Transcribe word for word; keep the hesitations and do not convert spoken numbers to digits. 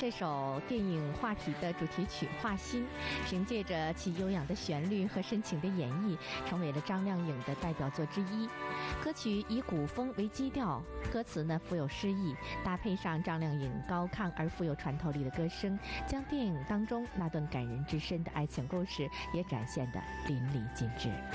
这首电影话题的主题曲《画心》，凭借着其悠扬的旋律和深情的演绎，成为了张靓颖的代表作之一。歌曲以古风为基调，歌词呢富有诗意，搭配上张靓颖高亢而富有穿透力的歌声，将电影当中那段感人至深的爱情故事也展现得淋漓尽致。